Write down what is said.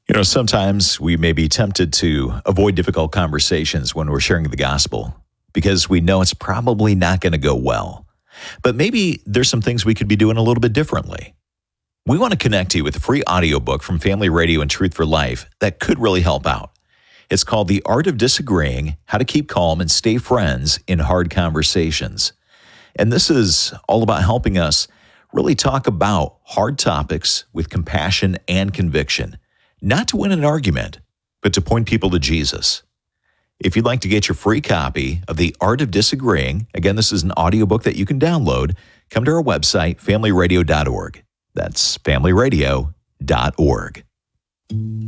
Sometimes we may be tempted to avoid difficult conversations when we're sharing the gospel because we know it's probably not going to go well. But maybe there's some things we could be doing a little bit differently. We want to connect you with a free audiobook from Family Radio and Truth for Life that could really help out. It's called The Art of Disagreeing: How to Keep Calm and Stay Friends in Hard Conversations. And this is all about helping us really talk about hard topics with compassion and conviction. Not to win an argument, but to point people to Jesus. If you'd like to get your free copy of The Art of Disagreeing, again, this is an audiobook that you can download, come to our website, familyradio.org. That's familyradio.org.